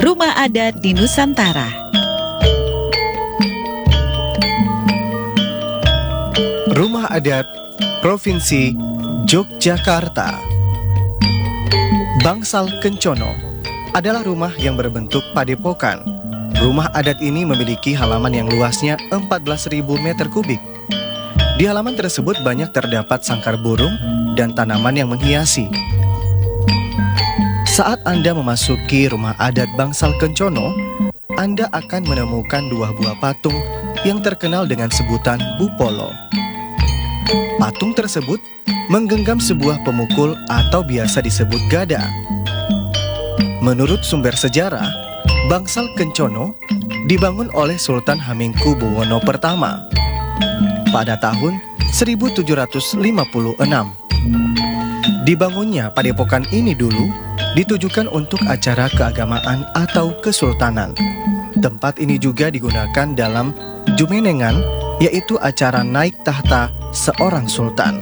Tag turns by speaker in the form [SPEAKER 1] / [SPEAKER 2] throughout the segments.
[SPEAKER 1] Rumah Adat di Nusantara.
[SPEAKER 2] Rumah Adat Provinsi Yogyakarta. Bangsal Kencono adalah rumah yang berbentuk padepokan. Rumah adat ini memiliki halaman yang luasnya 14.000 meter kubik. Di halaman tersebut banyak terdapat sangkar burung dan tanaman yang menghiasi. Saat Anda memasuki rumah adat Bangsal Kencono, Anda akan menemukan dua buah patung yang terkenal dengan sebutan Bupolo. Patung tersebut menggenggam sebuah pemukul atau biasa disebut gada. Menurut sumber sejarah, Bangsal Kencono dibangun oleh Sultan Hamengkubuwono pertama pada tahun 1756. Dibangunnya padepokan ini dulu ditujukan untuk acara keagamaan atau kesultanan. Tempat ini juga digunakan dalam jumenengan, yaitu acara naik tahta seorang sultan.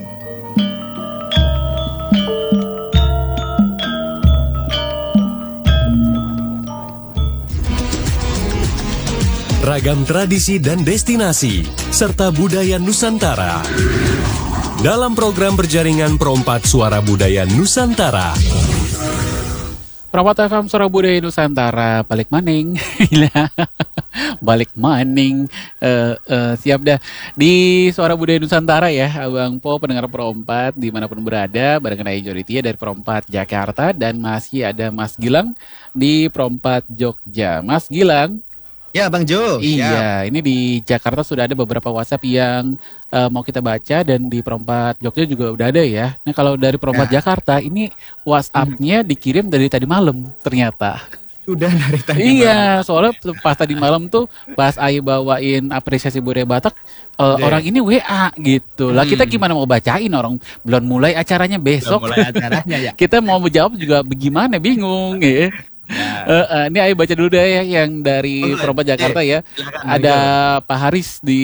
[SPEAKER 3] Ragam tradisi dan destinasi, serta budaya Nusantara. Dalam program berjaringan Perompat Suara Budaya Nusantara.
[SPEAKER 4] Perompat FM Suara Budaya Nusantara, balik maning. Balik maning. Siap dah. Di Suara Budaya Nusantara ya, Abang Po, pendengar Perompat, dimanapun berada, barengan Ayu Joritia dari Perompat Jakarta, dan masih ada Mas Gilang di Perompat Jogja. Mas Gilang.
[SPEAKER 5] Ya, Bang Jo.
[SPEAKER 4] Iya, ini di Jakarta sudah ada beberapa WhatsApp yang mau kita baca, dan di Perompat Jogja juga udah ada ya. Nah, kalau dari Perompat Jakarta, ini WhatsApp-nya dikirim dari tadi malam ternyata.
[SPEAKER 5] Sudah dari tadi
[SPEAKER 4] Iya, soalnya pas tadi malam tuh pas Ayu bawain apresiasi budaya Batak, orang ini WA gitu. Lah kita gimana mau bacain, orang belum mulai acaranya besok.
[SPEAKER 5] Belum mulai acaranya ya.
[SPEAKER 4] Kita mau menjawab juga bagaimana, bingung ya. Ini Ayu baca dulu deh ya yang dari Perompat Jakarta ya. Ada Pak Haris di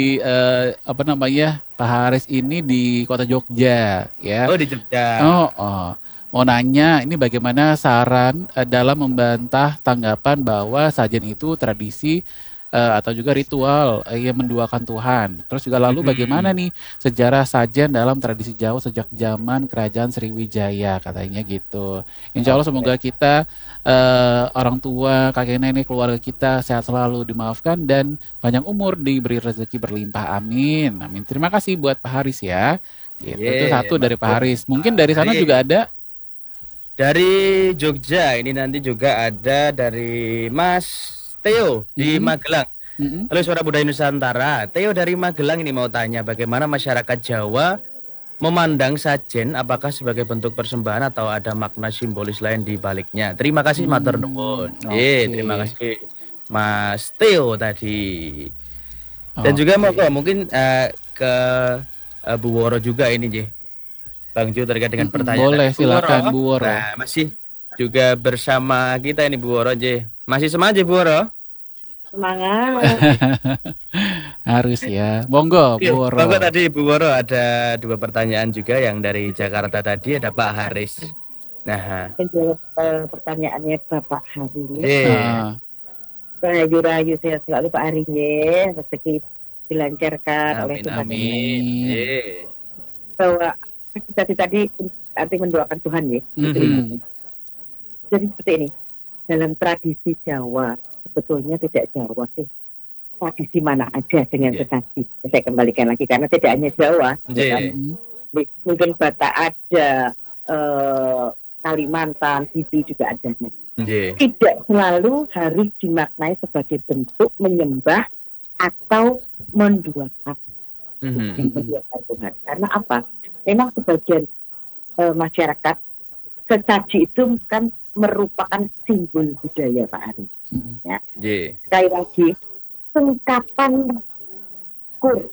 [SPEAKER 4] Pak Haris ini di Kota Jogja ya.
[SPEAKER 5] Oh, di Jogja.
[SPEAKER 4] Mau nanya ini bagaimana saran dalam membantah tanggapan bahwa sajen itu tradisi atau juga ritual yang menduakan Tuhan. Terus juga lalu bagaimana nih sejarah sajen dalam tradisi Jawa sejak zaman Kerajaan Sriwijaya, katanya gitu. Insya Allah semoga kita orang tua, kakek nenek, keluarga kita sehat selalu, dimaafkan, dan panjang umur, diberi rezeki berlimpah. Amin. Amin. Terima kasih buat Pak Haris ya. Gitu. Itu satu dari Pak Haris. Mungkin dari sana juga ada.
[SPEAKER 5] Dari Jogja ini nanti juga ada dari Mas Theo di Magelang. Halo Suara Budaya Nusantara. Theo dari Magelang ini mau tanya bagaimana masyarakat Jawa memandang sajen, apakah sebagai bentuk persembahan atau ada makna simbolis lain di baliknya. Terima kasih matur nuwun. Terima kasih Mas Theo tadi. Dan juga mungkin ke Bu Woro juga ini J. Bang Jo terkait dengan pertanyaan.
[SPEAKER 4] Boleh, silakan Bu Woro.
[SPEAKER 5] Nah, masih juga bersama kita ini Bu Woro J. Masih semangat Bu Woro?
[SPEAKER 6] Semangat.
[SPEAKER 5] Harus
[SPEAKER 4] ya. Monggo Bu Woro.
[SPEAKER 5] Monggo tadi Bu Woro ada dua pertanyaan juga yang dari Jakarta tadi, ada Pak Haris. Nah,
[SPEAKER 6] menjawab pertanyaannya Bapak Haris. Rayu-rayu sehat selalu Pak Haris ya, rezeki dilancarkan oleh Tuhan.
[SPEAKER 5] Amin.
[SPEAKER 6] Bahwa tadi arti mendoakan Tuhan ya. Jadi seperti ini, dalam tradisi Jawa, sebetulnya tidak Jawa sih, tradisi mana aja dengan tetapi saya kembalikan lagi karena tidak hanya Jawa, mungkin Batak ada, Kalimantan, Bibi juga adanya. Tidak selalu harus dimaknai sebagai bentuk menyembah atau menduakan Tuhan. Karena apa? Memang sebagian masyarakat sesaji itu kan merupakan simbol budaya Pak Ari. Ya. Sekali lagi, singkatan kur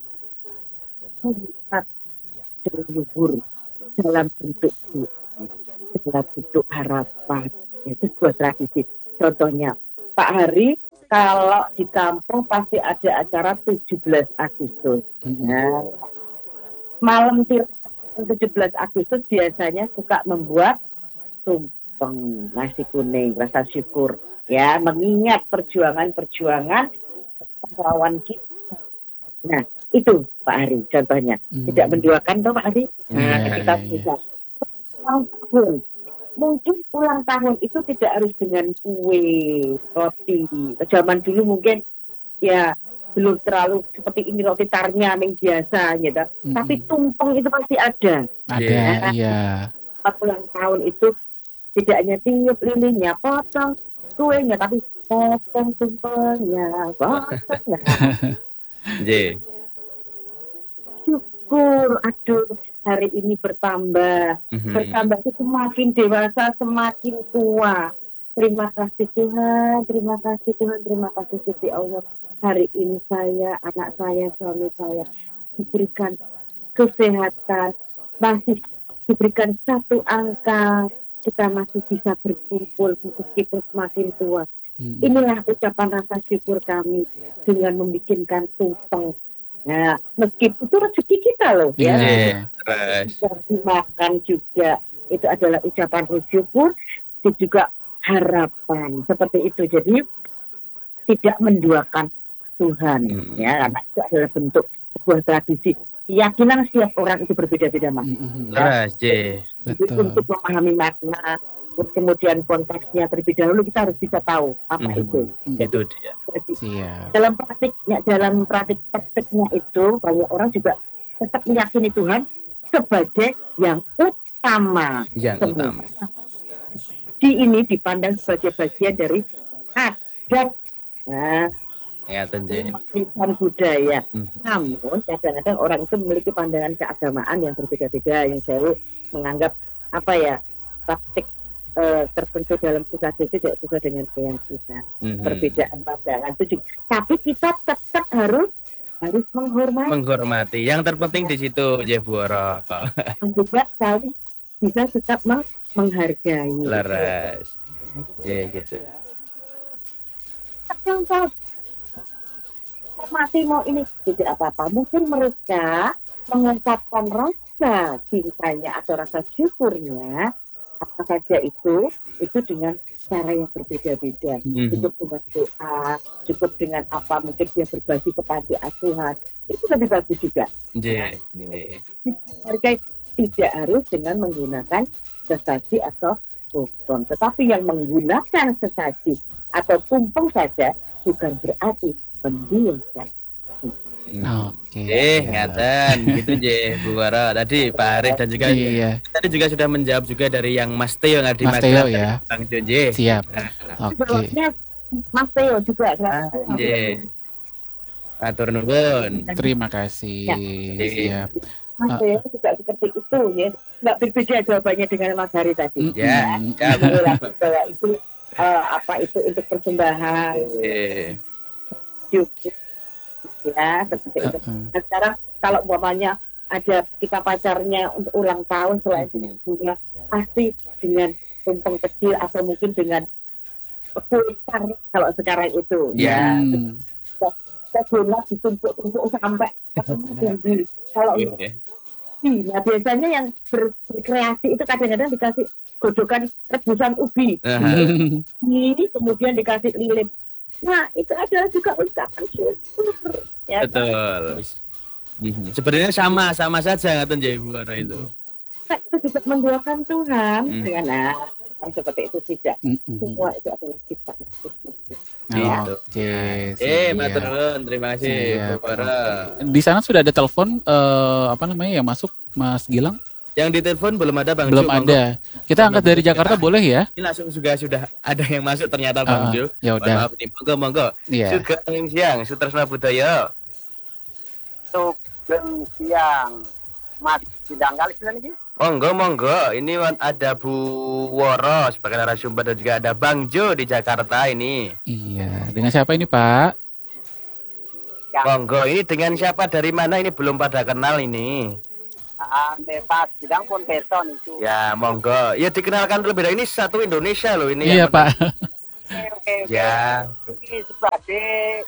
[SPEAKER 6] leluhur dalam bentuk dalam bentuk harapan, itu sebuah tradisi. Contohnya Pak Hari kalau di kampung pasti ada acara 17 Agustus. Nah, malam 17 Agustus biasanya suka membuat potong nasi kuning, rasa syukur. Ya, mengingat perjuangan lawan kita. Nah, itu Pak Ari contohnya. Tidak menduakan toh Pak Ari. Nah, kita bisa ulang tahun. Mungkin ulang tahun itu tidak harus dengan kue, roti. Zaman dulu mungkin ya belum terlalu seperti ini roti tarnyaming biasa gitu. Tapi tumpeng itu pasti ada.
[SPEAKER 4] Ada, iya.
[SPEAKER 6] Ulang tahun itu tidak hanya tiup lilinnya, potong kuenya, tapi potong tumpengnya, potongnya. Syukur, aduh hari ini bertambah itu semakin dewasa, semakin tua. Terima kasih Tuhan, terima kasih Tuhan, terima kasih Gusti Allah. Hari ini saya, anak saya, suami saya diberikan kesehatan, masih diberikan satu angka, kita masih bisa berkumpul meskipun semakin tua. Inilah ucapan rasa syukur kami dengan membikinkan tumpeng. Nah, meskipun itu rezeki kita loh, ya. Dimakan juga, itu adalah ucapan syukur, itu juga harapan seperti itu. Jadi tidak menduakan Tuhan, ya, karena itu adalah bentuk sebuah tradisi. Keyakinan setiap orang itu berbeda-beda, Mas.
[SPEAKER 5] Jadi
[SPEAKER 6] untuk memahami makna, kemudian konteksnya terlebih dahulu kita harus bisa tahu apa itu.
[SPEAKER 5] Itu dia.
[SPEAKER 6] Jadi, dalam praktiknya itu banyak orang juga tetap meyakini Tuhan sebagai yang utama. Ini dipandang sebagai bagian dari adat. Nah, warisan budaya. Namun kadang-kadang orang itu memiliki pandangan keagamaan yang berbeda-beda, yang selalu menganggap praktik tertentu dalam sukaci itu tidak sesuai dengan keyakinan. Perbedaan pandangan itu juga. Tapi kita tetap harus menghormati. Yang terpenting di situ, Jeboro. Juga saling bisa tetap menghargai.
[SPEAKER 5] Laras. Gitu.
[SPEAKER 6] Mati mau ini tidak apa-apa. Mungkin mereka mengungkapkan rasa cintanya atau rasa syukurnya apa saja itu dengan cara yang berbeda-beda. Cukup dengan doa, cukup dengan apa mungkin dia berbagi ke panti asuhan. Itu lebih bagus juga. Mereka tidak harus dengan menggunakan sesaji atau tumpeng. Tetapi yang menggunakan sesaji atau tumpeng saja bukan berarti pendiamkan.
[SPEAKER 5] Ngaten gitu Bu Wara. Tadi Pak Arif dan juga tadi juga sudah menjawab juga dari yang Mas Teo yang di Magelang ya. Bang Jonje.
[SPEAKER 4] Siap.
[SPEAKER 6] Mas Teo juga.
[SPEAKER 5] Atur nuwun.
[SPEAKER 4] Terima kasih. Siap.
[SPEAKER 6] Mas Teo juga seperti itu ya. Enggak berbeda jawabannya dengan Mas Hari tadi. Bahwa itu apa itu untuk persembahan. Ya seperti itu. Nah, sekarang kalau umpamanya ada kita pacarnya untuk ulang tahun selain bunga pasti dengan tumpeng kecil atau mungkin dengan pulsar kalau sekarang itu saya ditumpuk sampai kalau nah biasanya yang berkreasi itu kadang-kadang dikasih godokan rebusan ubi ini kemudian dikasih lilin. Nah, itu adalah juga ucapan syukur. Ya,
[SPEAKER 5] betul. Sebenarnya sama saja ngaten ya Ibu Wara itu.
[SPEAKER 6] Kita juga mendoakan Tuhan dengan seperti itu tidak. Semua itu adalah kita.
[SPEAKER 5] Matur nuwun, terima kasih Bu Wara.
[SPEAKER 4] Di sana sudah ada telepon yang masuk Mas Gilang?
[SPEAKER 5] Yang ditelepon belum ada Bang
[SPEAKER 4] Belum ada. Kita angkat dari Jakarta boleh ya?
[SPEAKER 5] Ini langsung sudah ada yang masuk ternyata Bang Jo.
[SPEAKER 4] Ya udah.
[SPEAKER 5] Monggo. Sugeng siang, Sutresna Budaya.
[SPEAKER 7] Sugeng siang. Mas sidang kali ini.
[SPEAKER 5] Monggo. Ini ada Bu Woro sebagai narasumber dan juga ada Bang Jo di Jakarta ini.
[SPEAKER 4] Iya. Dengan siapa ini, Pak?
[SPEAKER 5] Monggo. Ini dengan siapa dari mana ini belum pada kenal ini.
[SPEAKER 7] Pas sidang pun teson itu.
[SPEAKER 5] Ya, monggo. Ya dikenalkan terlebih dahulu, ini satu Indonesia loh ini.
[SPEAKER 4] Iya, Pak.
[SPEAKER 7] Oke.
[SPEAKER 5] Ya.
[SPEAKER 7] Ini sebagai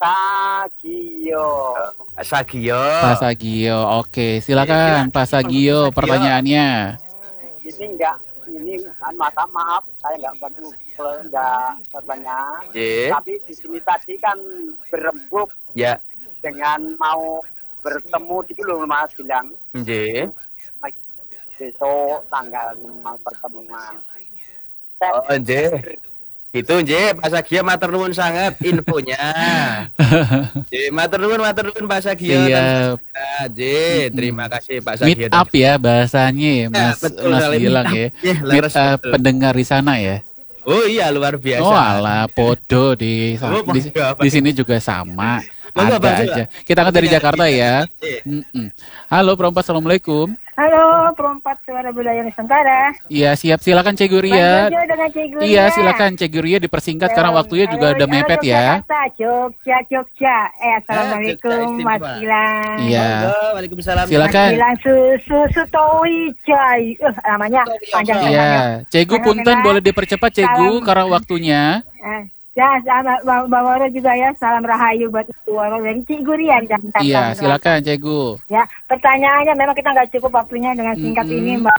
[SPEAKER 7] Sagio.
[SPEAKER 4] Pak Sagio. Oke, silakan Pak Sagio pertanyaannya.
[SPEAKER 7] Ini ini masa maaf saya nggak bantu nggak bertanya. Tapi di sini tadi kan berembuk dengan mau bertemu di dulu Mas bilang. Besok tanggal 6 pertemuan.
[SPEAKER 5] Itu Pak Sagia matur nuwun sangat infonya. Matur nuwun Pak Sagia.
[SPEAKER 4] Iya.
[SPEAKER 5] Terima kasih Pak Sagia.
[SPEAKER 4] Meet up ya bahasanya Mas Gilang ya. Meet up pendengar di sana ya.
[SPEAKER 5] Oh iya luar biasa.
[SPEAKER 4] Oh alah podo di sini juga sama. Ada aja. Kita akan dari Jakarta ya. Halo Perompak, assalamualaikum.
[SPEAKER 8] Halo Perompak Suara Budaya Nusantara.
[SPEAKER 4] Iya siap, silakan Cik Guria. Iya silakan Cik Guria dipersingkat karena waktunya juga udah mepet ya.
[SPEAKER 8] Jogja. Assalamualaikum Mas Gilang.
[SPEAKER 4] Iya.
[SPEAKER 5] Waalaikumsalam.
[SPEAKER 4] Silakan.
[SPEAKER 8] Gilang Susu Towijay. Namanya panjang.
[SPEAKER 4] Iya. Cegu punten boleh dipercepat Cegu karena waktunya.
[SPEAKER 8] Ya, Mbak Waro juga ya, salam rahayu buat Ibu Waro dari Cik Gurian.
[SPEAKER 4] Iya, silakan Cegu.
[SPEAKER 8] Ya, pertanyaannya memang kita nggak cukup waktunya dengan singkat ini Mbak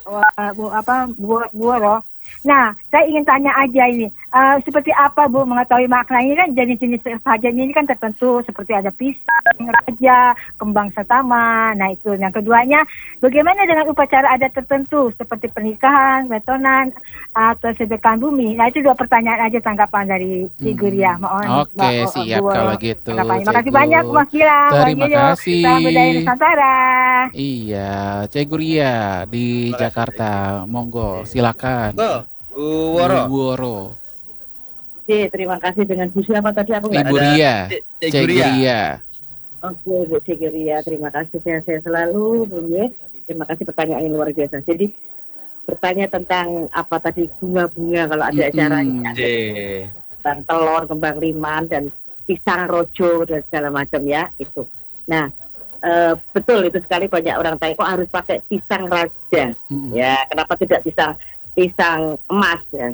[SPEAKER 8] Bu Waro. Nah, saya ingin tanya aja ini, seperti apa Bu mengetahui makna ini kan jenis-jenis sajian ini kan tertentu seperti ada pisang, raja, kembang setama. Nah itu. Yang keduanya, bagaimana dengan upacara adat tertentu seperti pernikahan, betonan, atau sedekah bumi. Nah itu 2 pertanyaan aja tanggapan dari Cik ya.
[SPEAKER 4] Oke, siap kalau gitu.
[SPEAKER 8] Terima kasih banyak Mas Gilang.
[SPEAKER 4] Terima kasih.
[SPEAKER 8] Salam budaya Nusantara.
[SPEAKER 4] Iya, Cik Guria di Jakarta. Monggo, silakan.
[SPEAKER 5] Bu Woro.
[SPEAKER 6] Terima kasih. Dengan Bu siapa tadi aku nggak
[SPEAKER 4] Ibu Ria. Cik Guria.
[SPEAKER 6] Oke, Bu Cik Ria, terima kasih sehat selalu, Bu Ye. Terima kasih pertanyaan yang luar biasa. Jadi bertanya tentang apa tadi bunga-bunga kalau ada acaranya. Kembang telur, kembang liman dan pisang rojo dan segala macam ya itu. Nah, betul itu sekali banyak orang tanya kok harus pakai pisang raja. Ya, kenapa tidak pisang emas ya?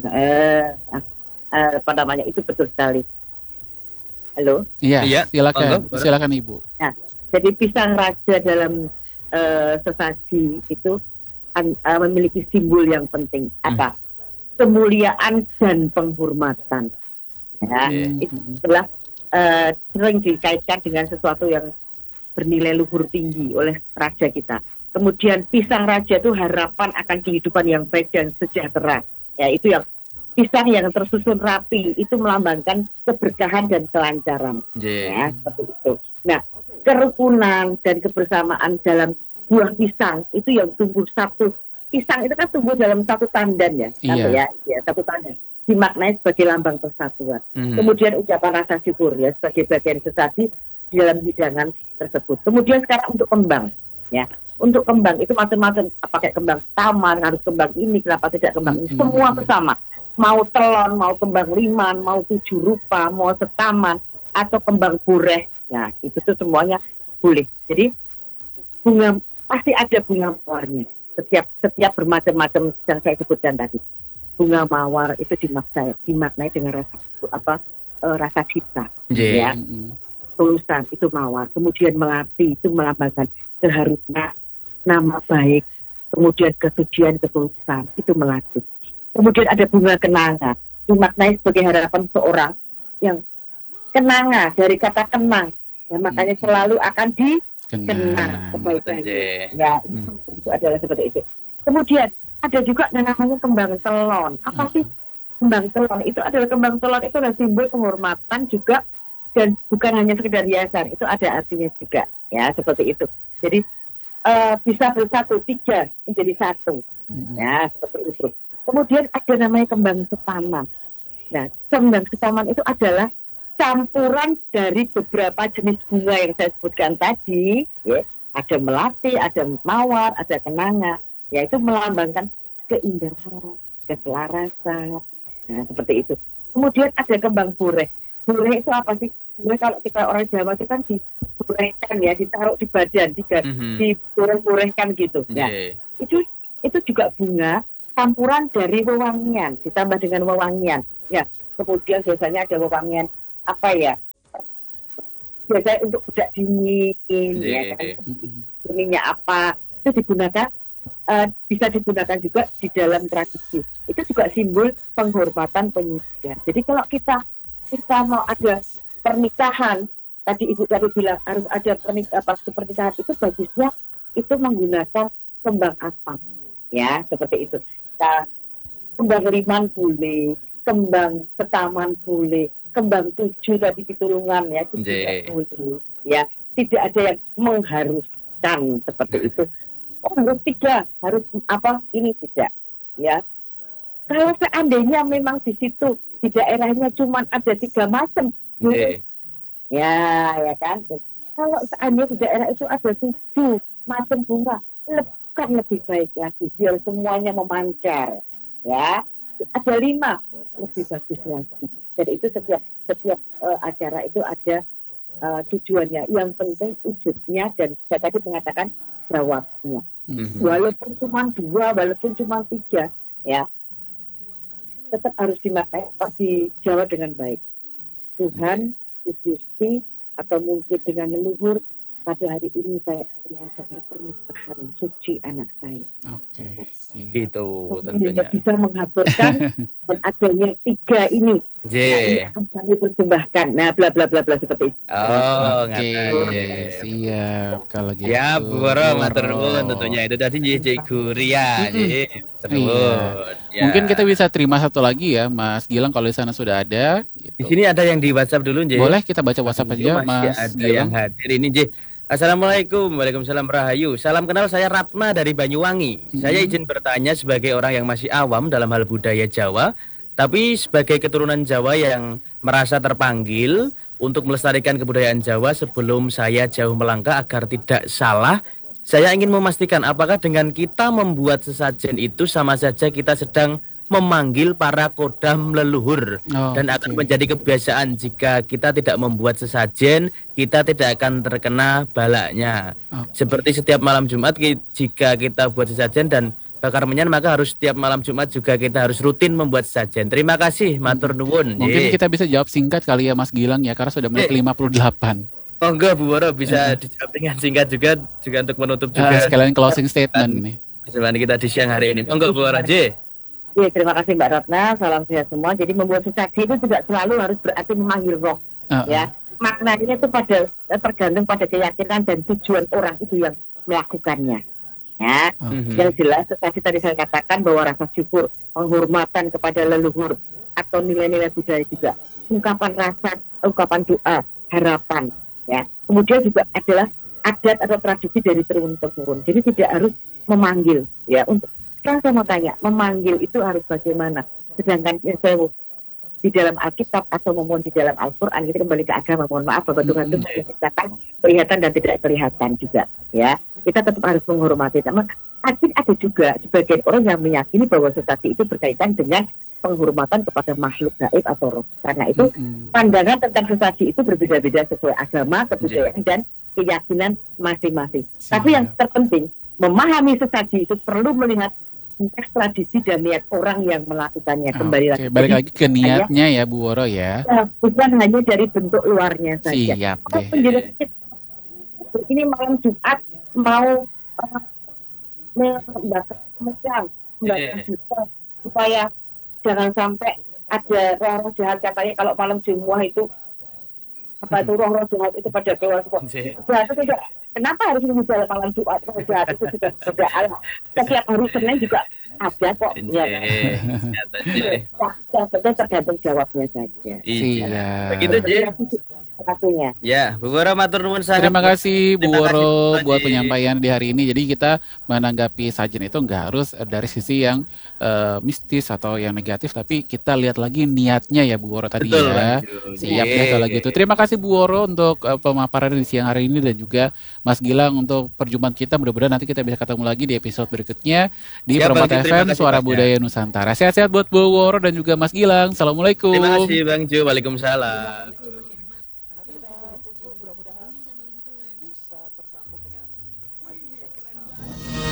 [SPEAKER 6] Apa namanya itu betul sekali. Halo.
[SPEAKER 4] Iya. Silakan Ibu.
[SPEAKER 6] Nah, jadi pisang raja dalam sesaji itu memiliki simbol yang penting apa? Kemuliaan dan penghormatan. Ya, itu adalah sering dikaitkan dengan sesuatu yang bernilai luhur tinggi oleh raja kita. Kemudian pisang raja itu harapan akan kehidupan yang baik dan sejahtera. Ya, itu yang pisang yang tersusun rapi itu melambangkan keberkahan dan kelancaran. Ya, seperti itu. Nah, kerukunan dan kebersamaan dalam buah pisang itu yang tumbuh satu. Pisang itu kan tumbuh dalam satu tandan ya, satu tandan. Dimaknai sebagai lambang persatuan. Kemudian ucapan rasa syukur ya sebagai bagian sesaji di dalam hidangan tersebut. Kemudian sekarang untuk kembang, ya. Untuk kembang itu macam-macam, pakai kembang taman, harus kembang ini, kenapa tidak kembang ini, semua bersama. Mau telon, mau kembang liman, mau 7 rupa, mau setaman, atau kembang bureh, ya itu tuh semuanya boleh. Jadi bunga pasti ada bunga mawarnya. Setiap bermacam-macam yang saya sebutkan tadi. Bunga mawar itu dimaknai dengan rasa cinta, ya. Tulusan itu mawar. Kemudian melati itu melambangkan keharusan, nama baik, kemudian kesucian, ketulusan, itu melati. Kemudian ada bunga kenanga, dimaknai sebagai harapan seorang yang kenanga, dari kata kenang, ya, makanya selalu akan dikenang kebaikan. Ya, itu adalah seperti itu. Kemudian ada juga yang namanya kembang telon. Apa sih kembang telon? Itu adalah kembang telon itu adalah simbol penghormatan juga, dan bukan hanya sekedar hiasan, itu ada artinya juga, ya seperti itu. Jadi bisa bersatu, 3 menjadi 1, ya seperti itu. Kemudian ada namanya kembang setaman. Nah, kembang setaman itu adalah campuran dari beberapa jenis bunga yang saya sebutkan tadi, ya. Ada melati, ada mawar, ada kenanga, ya itu melambangkan keindahan, keselarasan, nah seperti itu. Kemudian ada kembang bureh. Bureh itu apa sih? Bureh kalau kita orang Jawa itu kan diburehkan ya, ditaruh di badan, dibureh-burehkan gitu. Ya, itu juga bunga campuran dari wewangian, ditambah dengan wewangian. Ya, kemudian biasanya ada wewangian apa ya? Biasanya untuk budak dingin, ya kan? Minyak apa? Itu digunakan bisa digunakan juga di dalam tradisi. Itu juga simbol penghormatan penyucian. Jadi kalau kita mau ada pernikahan, tadi Ibu tadi bilang harus ada pernikahan itu bagusnya itu menggunakan kembang asam, ya seperti itu. Nah, kembang riman boleh, kembang setaman boleh, kembang 7 tadi pitulungan ya itu tidak boleh, ya tidak ada yang mengharuskan seperti itu. Oh, harus 3, harus apa ini tidak, ya. Kalau seandainya memang di situ di daerahnya cuma ada 3 macam, ya kan. Kalau seandainya di daerah itu ada 7 macam bunga, kan lebih baik lagi biar semuanya memancar, ya. Ada 5 lebih bagus lagi. Jadi itu setiap acara itu ada tujuannya. Yang penting wujudnya dan saya tadi mengatakan jawabnya. Walaupun cuma 2, walaupun cuma 3, ya tetap harus dijawab dengan baik. Tuhan, Gusti, atau mungkin dengan leluhur, pada hari ini saya mengadakan pernikahan suci anak saya.
[SPEAKER 4] Oke.
[SPEAKER 5] Gitu
[SPEAKER 6] tentunya. Bisa menghaturkan dan adanya 3 ini. Ini akan kami persembahkan. Nah, bla bla bla bla seperti itu.
[SPEAKER 4] Oke. Siap kalau gitu.
[SPEAKER 5] Ya, Bu Woro, matur nuwun tentunya itu tadi Cikgu Ria.
[SPEAKER 4] Mungkin kita bisa terima satu lagi ya, Mas Gilang kalau di sana sudah ada. Gitu.
[SPEAKER 5] Di sini ada yang di WhatsApp dulu, J.
[SPEAKER 4] Boleh kita baca WhatsApp aja, Mas
[SPEAKER 5] ada
[SPEAKER 4] Gilang.
[SPEAKER 5] yang hadir ini, J. Assalamualaikum, waalaikumsalam rahayu. Salam kenal, saya Ratna dari Banyuwangi. Saya izin bertanya sebagai orang yang masih awam dalam hal budaya Jawa, tapi sebagai keturunan Jawa yang merasa terpanggil untuk melestarikan kebudayaan Jawa sebelum saya jauh melangkah agar tidak salah. Saya ingin memastikan apakah dengan kita membuat sesajen itu sama saja kita sedang memanggil para kodam leluhur dan akan menjadi kebiasaan jika kita tidak membuat sesajen, kita tidak akan terkena balaknya. Seperti setiap malam Jumat jika kita buat sesajen dan bakar menyan, maka harus setiap malam Jumat juga kita harus rutin membuat sesajen. Terima kasih, matur nuwun.
[SPEAKER 4] Mungkin kita bisa jawab singkat kali ya Mas Gilang ya, karena sudah menit 58.
[SPEAKER 5] Oh enggak, Bu Woro, bisa dijawab dengan singkat juga untuk menutup juga.
[SPEAKER 4] Sekalian closing statement nih.
[SPEAKER 5] Kesempatan kita di siang hari ini. Enggak, Bu Woro, J.
[SPEAKER 6] Ya, terima kasih Mbak Ratna, salam sehat semua. Jadi membuat sesaji itu tidak selalu harus berarti memanggil roh, ya. Maknanya itu tergantung pada keyakinan dan tujuan orang itu yang melakukannya. Ya, yang jelas sesaji tadi saya katakan bahwa rasa syukur, penghormatan kepada leluhur atau nilai-nilai budaya juga, ungkapan rasa, ungkapan doa, harapan, ya. Kemudian juga adalah adat atau tradisi dari turun temurun. Jadi tidak harus memanggil, ya. Untuk sekarang saya mau tanya, memanggil itu harus bagaimana? Sedangkan saya di dalam Alkitab atau mohon di dalam Al-Quran, kita kembali ke agama, mohon maaf bahwa Tuhan itu menciptakan kelihatan dan tidak kelihatan juga, ya. Kita tetap harus menghormati. Tapi ada juga sebagian orang yang meyakini bahwa sesaji itu berkaitan dengan penghormatan kepada makhluk gaib atau roh. Karena itu pandangan tentang sesaji itu berbeda-beda sesuai agama, kebudayaan dan keyakinan masing-masing. Tapi yang terpenting, memahami sesaji itu perlu melihat konteks tradisi dan niat orang yang melakukannya. Kembali lagi.
[SPEAKER 4] Balik lagi ke niatnya ya Bu Woro ya.
[SPEAKER 6] Bukan hanya dari bentuk luarnya saja.
[SPEAKER 4] Siap
[SPEAKER 6] deh. Ini malam Jumat mau membakar supaya jangan sampai ada roh-roh jahat. Katanya kalau malam Jumat itu roh-roh jahat itu pada keluar semua. Jahat itu tidak. Kenapa harus menjadi malam Jumat? Jahat itu sudah ada. Setiap hari Senin juga ada kok. Ya. Tergantung jawabnya saja.
[SPEAKER 5] Iya. Begitu J. Ya, Bu Woro matur nuwun sangat.
[SPEAKER 4] Terima kasih Bu Woro buat penyampaian di hari ini. Jadi kita menanggapi sajen itu nggak harus dari sisi yang mistis atau yang negatif, tapi kita lihat lagi niatnya ya Bu Woro tadi. Betul, ya. Siap ya kalau gitu. Terima kasih Bu Woro untuk pemaparan di siang hari ini dan juga Mas Gilang untuk perjumpaan kita. Mudah-mudahan nanti kita bisa ketemu lagi di episode berikutnya di Perempat FM Suara Budaya Nusantara. Sehat-sehat buat Bu Woro dan juga Mas Gilang. Assalamualaikum.
[SPEAKER 5] Terima kasih Bang Jo. Waalaikumsalam.
[SPEAKER 9] Mudah-mudahan bisa tersambung dengan